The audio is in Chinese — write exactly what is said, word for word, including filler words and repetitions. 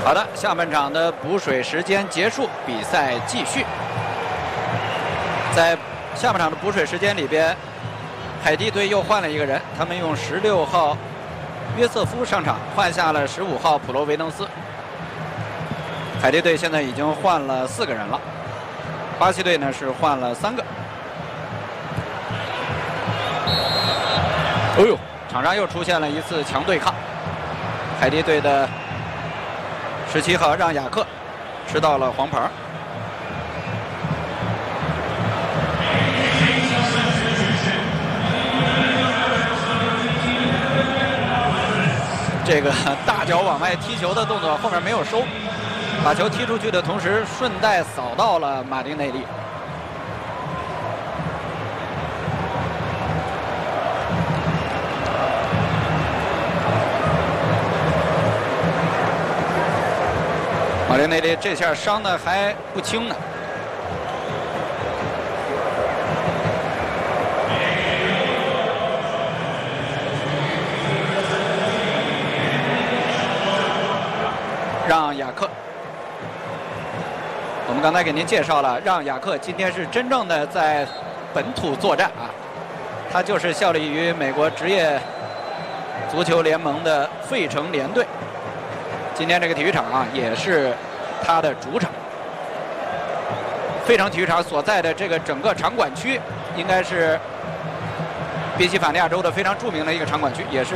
好的，下半场的补水时间结束，比赛继续。在下半场的补水时间里边，海地队又换了一个人，他们用十六号约瑟夫上场，换下了十五号普罗维登斯。海地队现在已经换了四个人了，巴西队呢是换了三个。哎呦，场上又出现了一次强对抗，海地队的十七号让雅克吃到了黄牌。这个大脚往外踢球的动作后面没有收，把球踢出去的同时顺带扫到了马丁内利。马丁内利这下伤的还不轻呢。让雅克，我们刚才给您介绍了，让雅克今天是真正的在本土作战啊，他就是效力于美国职业足球联盟的费城联队。今天这个体育场啊，也是他的主场。费城体育场所在的这个整个场馆区，应该是宾夕法尼亚州的非常著名的一个场馆区，也是。